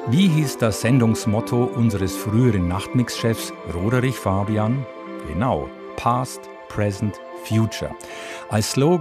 Wie hieß das Sendungsmotto unseres früheren Nachtmix-Chefs Roderich Fabian? Genau, Past, Present, Future. Als Slogan